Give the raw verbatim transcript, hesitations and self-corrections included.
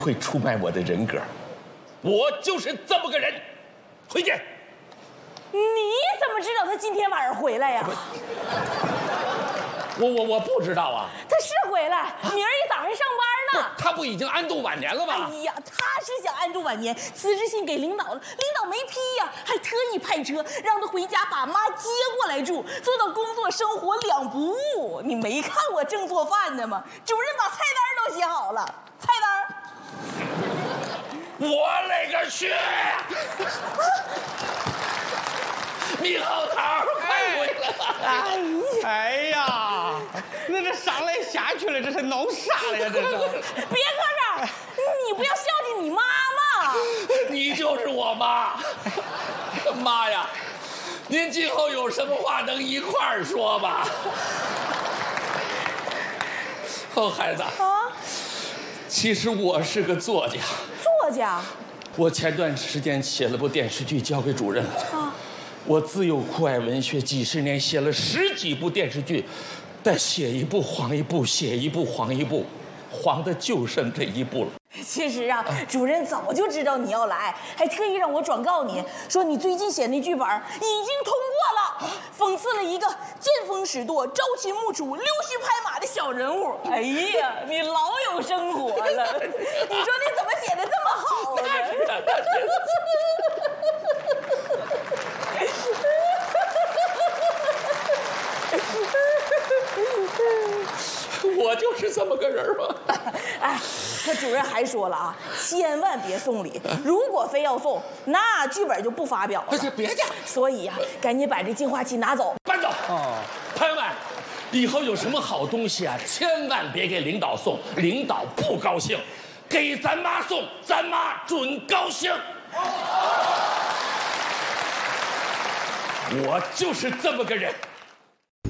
会出卖我的人格，我就是这么个人。回见。 你怎么知道他今天晚上回来呀？ 我我我不知道啊。 他是回来，明儿一早上上班呢。 他不已经安度晚年了吗？ 哎呀，他是想安度晚年，辞职信给领导了，领导没批呀，还特意派车让他回家把妈接过来住，做到工作生活两不误。你没看我正做饭呢吗？主任把菜单都写好了，菜单。 我勒个去！猕猴桃，快回来吧！ 哎呀，哎呀，那这上来下去了，这是弄啥了呀？这是！ 别搁这儿，你不要孝敬你妈妈。 你就是我妈，妈呀！您今后有什么话能一块儿说吧？哦，孩子啊，其实我是个作家。 作家？ 我前段时间写了部电视剧交给主任了。啊。我自幼酷爱文学，几十年写了十几部电视剧，但写一部黄一部，写一部黄一部，黄的就剩这一部了。 其实啊，主任早就知道你要来，还特意让我转告你说你最近写那剧本已经通过了，讽刺了一个见风使舵、朝秦暮楚、溜须拍马的小人物。哎呀，你老有生活了！你说你怎么写的这么好呢？ 那是那是。我就是这么个人嘛。 哎，可主任还说了啊，千万别送礼，如果非要送，那剧本就不发表了。 别介。 所以呀、啊，赶紧把这净化器拿走， 搬走。哦，朋友们，以后有什么好东西啊，千万别给领导送，领导不高兴；给咱妈送，咱妈准高兴。我就是这么个人。